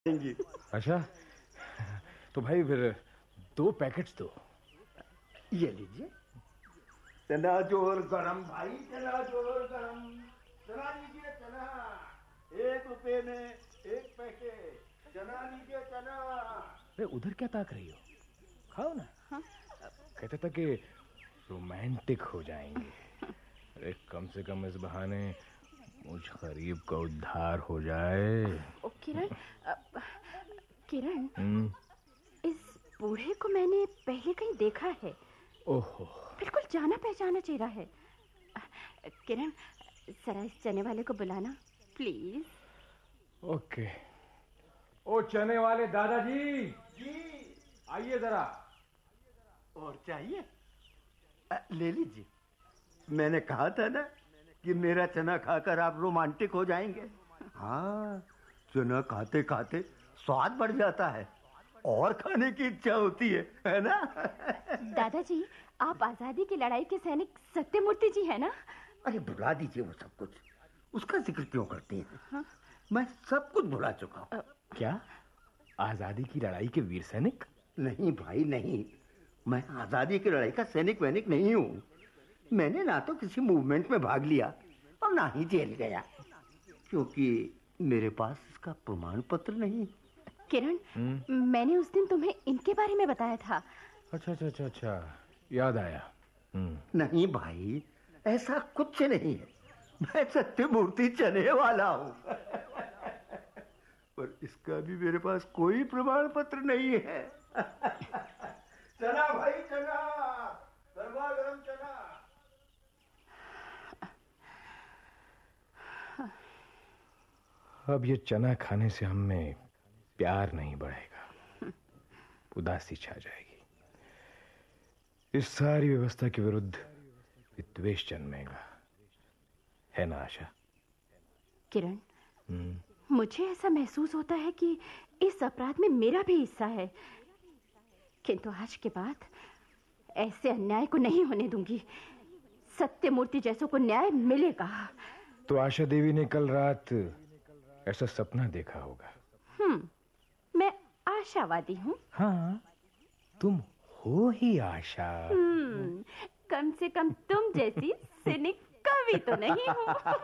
देंगी। अच्छा, तो भाई फिर 2 पैकेट्स दो। ये लीजिए। चना जोर गरम भाई, चना जोर गरम। चना लीजिए चना, 1 रुपए में 1 पैकेट। चना लीजिए चना। अरे उधर क्या ताक रही हो, खाओ ना। हाँ? कहते था कि रोमांटिक हो जाएंगे। अरे कम से कम इस बहाने मुझ गरीब का उद्धार हो जाए। ओ किरण, किरण, हम्म। इस बूढ़े को मैंने पहले कहीं देखा है। ओहो, बिल्कुल जाना पहचाना चेहरा है। किरण, जरा इस चने वाले को बुलाना प्लीज। ओके। ओ चने वाले दादाजी, जी। आइए जरा। और चाहिए? ले लीजिए। मैंने कहा था ना कि मेरा चना खाकर आप रोमांटिक हो जाएंगे। हाँ, चना खाते खाते स्वाद बढ़ जाता है और खाने की इच्छा होती है ना? दादाजी, आप आजादी की लड़ाई के सैनिक सत्यमूर्ति जी है ना? अरे भुला दीजिए वो सब कुछ, उसका जिक्र क्यों करते हैं? हाँ? मैं सब कुछ भुला चुका हूँ। क्या आजादी की लड़ाई के वीर सैनिक? नहीं भाई नहीं, मैं आजादी की लड़ाई का सैनिक वैनिक नहीं हूँ। मैंने ना तो किसी मूवमेंट में भाग लिया और ना ही जेल गया, क्योंकि मेरे पास इसका प्रमाण पत्र नहीं। किरण, मैंने उस दिन तुम्हें इनके बारे में बताया था। अच्छा अच्छा अच्छा अच्छा, याद आया। नहीं भाई, ऐसा कुछ नहीं है। मैं सत्यमूर्ति चने वाला हूँ। पर इसका भी मेरे पास कोई प्रमाण पत्र नहीं है। चना भाई चना, गरमा गरम चना। अब ये चना खाने से हम में प्यार नहीं बढ़ेगा, उदासी छा जाएगी। इस सारी व्यवस्था के विरुद्ध विद्वेष जन्मेगा, है ना आशा? किरण, मुझे ऐसा महसूस होता है कि इस अपराध में मेरा भी हिस्सा है, किंतु आज के बाद ऐसे अन्याय को नहीं होने दूंगी। सत्यमूर्ति जैसों को न्याय मिलेगा। तो आशा देवी ने कल रात ऐसा सपना देखा होगा। मैं आशावादी हूँ। हाँ, तुम हो ही आशा। कम से कम तुम जैसी सिनिक कवि तो नहीं हूँ।